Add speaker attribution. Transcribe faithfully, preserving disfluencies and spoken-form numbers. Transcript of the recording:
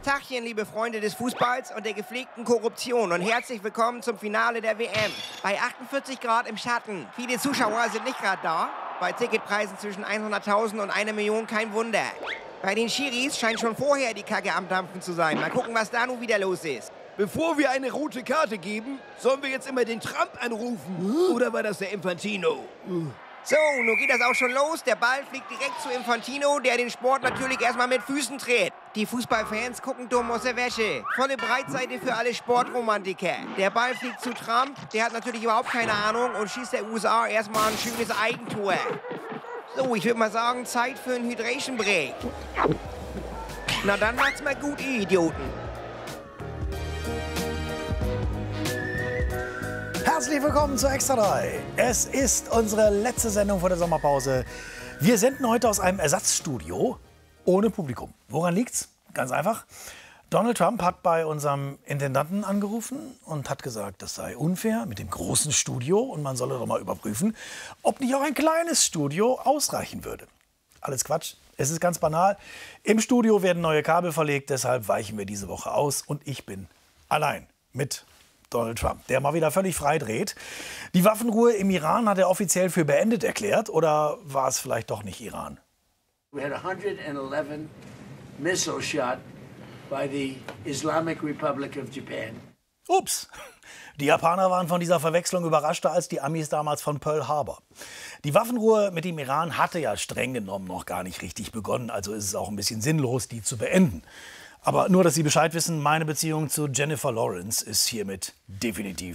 Speaker 1: Tachchen, liebe Freunde des Fußballs und der gepflegten Korruption und herzlich willkommen zum Finale der W M. Bei achtundvierzig Grad im Schatten. Viele Zuschauer sind nicht gerade da. Bei Ticketpreisen zwischen hunderttausend und einer Million kein Wunder. Bei den Schiris scheint schon vorher die Kacke am Dampfen zu sein. Mal gucken, was da nun wieder los ist.
Speaker 2: Bevor wir eine rote Karte geben, sollen wir jetzt immer den Trump anrufen. Oder war das der Infantino?
Speaker 1: So, nun geht das auch schon los. Der Ball fliegt direkt zu Infantino, der den Sport natürlich erstmal mit Füßen dreht. Die Fußballfans gucken dumm aus der Wäsche. Volle Breitseite für alle Sportromantiker. Der Ball fliegt zu Trump, der hat natürlich überhaupt keine Ahnung und schießt der U S A erstmal ein schönes Eigentor. So, ich würde mal sagen, Zeit für einen Hydration Break. Na dann macht's mal gut, ihr Idioten.
Speaker 3: Herzlich willkommen zu Extra drei. Es ist unsere letzte Sendung vor der Sommerpause. Wir senden heute aus einem Ersatzstudio ohne Publikum. Woran liegt's? Ganz einfach. Donald Trump hat bei unserem Intendanten angerufen und hat gesagt, das sei unfair mit dem großen Studio und man solle doch mal überprüfen, ob nicht auch ein kleines Studio ausreichen würde. Alles Quatsch. Es ist ganz banal. Im Studio werden neue Kabel verlegt, deshalb weichen wir diese Woche aus und ich bin allein mit Donald Trump, der mal wieder völlig frei dreht. Die Waffenruhe im Iran hat er offiziell für beendet erklärt, oder war es vielleicht doch nicht Iran?
Speaker 4: We had one hundred eleven missile shot by the Islamic Republic of Japan.
Speaker 3: Ups! Die Japaner waren von dieser Verwechslung überraschter als die Amis damals von Pearl Harbor. Die Waffenruhe mit dem Iran hatte ja streng genommen noch gar nicht richtig begonnen, also ist es auch ein bisschen sinnlos, die zu beenden. Aber nur, dass Sie Bescheid wissen, meine Beziehung zu Jennifer Lawrence ist hiermit definitiv